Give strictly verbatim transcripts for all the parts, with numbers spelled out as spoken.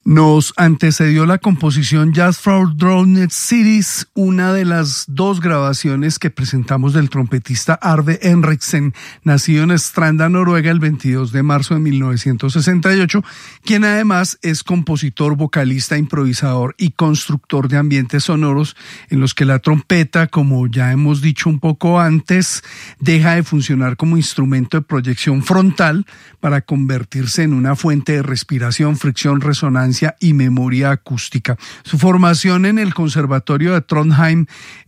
Nos antecedió la composición Jazz for Drowned Cities, una de las dos grabaciones que presentamos del trompetista Arve Henriksen, nacido en Stranda, Noruega, el veintidós de marzo de mil novecientos sesenta y ocho, quien además es compositor, vocalista, improvisador y constructor de ambientes sonoros en los que la trompeta, como ya hemos dicho un poco antes, deja de funcionar como instrumento de proyección frontal para convertirse en una fuente de respiración, fricción, resonancia y memoria acústica. Su formación en el Conservatorio de Trondheim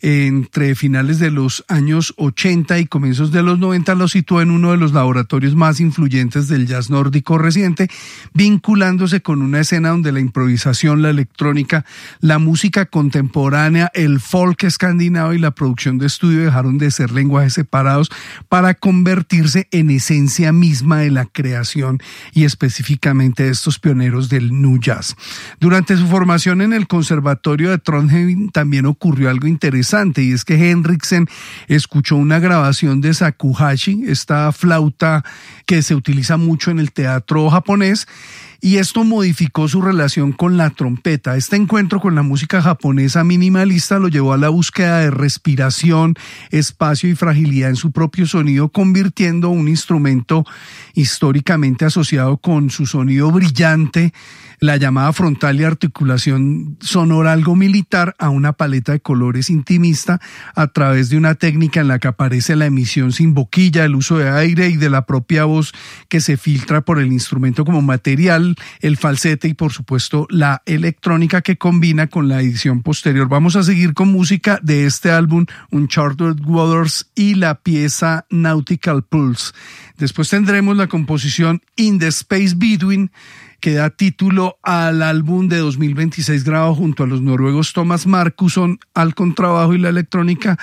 entre finales de los años ochenta y comienzos de los noventa lo situó en uno de los laboratorios más influyentes del jazz nórdico reciente, vinculándose con una escena donde la improvisación, la electrónica, la música contemporánea, el folk escandinavo y la producción de estudio dejaron de ser lenguajes separados para convertirse en esencia misma de la creación y específicamente de estos pioneros del nu jazz. Durante su formación en el Conservatorio de Trondheim también ocurrió algo interesante, y es que Henriksen escuchó una grabación de shakuhachi, esta flauta que se utiliza mucho en el teatro japonés, y esto modificó su relación con la trompeta. Este encuentro con la música japonesa minimalista lo llevó a la búsqueda de respiración, espacio y fragilidad en su propio sonido, convirtiendo un instrumento históricamente asociado con su sonido brillante, la llamada frontal y articulación sonora algo militar, a una paleta de colores intimista a través de una técnica en la que aparece la emisión sin boquilla, el uso de aire y de la propia voz que se filtra por el instrumento como material, el falsete y por supuesto la electrónica que combina con la edición posterior. Vamos a seguir con música de este álbum, Uncharted Waters y la pieza Nautical Pulse. Después tendremos la composición In the Space Between, que da título al álbum de dos mil veintiséis grabado junto a los noruegos Thomas Markusson al contrabajo y la electrónica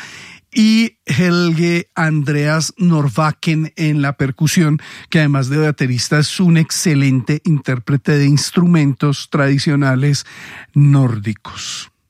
y Helge Andreas Norbakken en la percusión, que además de baterista es un excelente intérprete de instrumentos tradicionales nórdicos.